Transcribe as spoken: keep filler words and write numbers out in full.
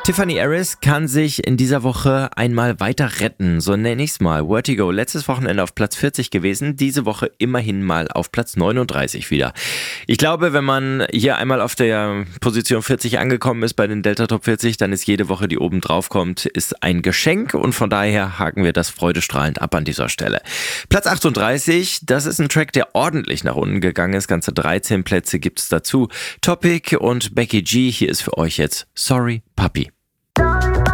Tiffany Harris kann sich in dieser Woche einmal weiter retten, so nenne ich's mal. Vertigo, letztes Wochenende auf Platz vierzig gewesen, diese Woche immerhin mal auf Platz neununddreißig wieder. Ich glaube, wenn man hier einmal auf der Position vierzig angekommen ist bei den Delta Top vierzig, dann ist jede Woche, die oben drauf kommt, ist ein Geschenk und von daher haken wir das freudestrahlend ab an dieser Stelle. Platz achtunddreißig, das ist ein Track, der ordentlich nach unten gegangen ist, ganze dreizehn Plätze gibt's dazu. Topic und Becky G, hier ist für euch jetzt Sorry Puppy.